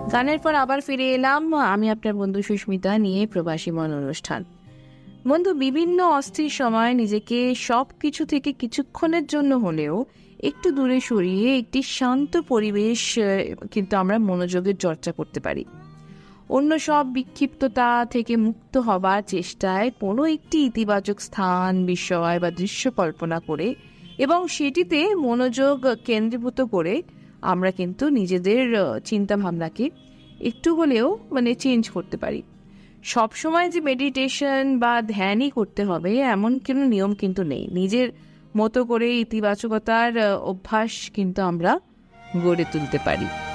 গানের পর আবার ফিরে এলাম আমি আপনার বন্ধু সুস্মিতা নিয়ে প্রবাসী মন অনুষ্ঠান। বন্ধু, বিভিন্ন অস্থির সময় নিজেকে সব কিছু থেকে কিছুক্ষণের জন্য হলেও একটু দূরে সরিয়ে একটি শান্ত পরিবেশ কিন্তু আমরা মনোযোগের চর্চা করতে পারি। অন্য সব বিক্ষিপ্ততা থেকে মুক্ত হবার চেষ্টায় কোনো একটি ইতিবাচক স্থান, বিষয় বা দৃশ্য কল্পনা করে এবং সেটিতে মনোযোগ কেন্দ্রীভূত করে আমরা কিন্তু নিজেদের চিন্তা ভাবনাকে একটু হলেও চেঞ্জ করতে পারি। সব সময় যে মেডিটেশন বা ধ্যানই করতে হবে এমন কোনো নিয়ম কিন্তু নেই। নিজের মতো করে ইতিবাচকতার অভ্যাস কিন্তু আমরা গড়ে তুলতে পারি।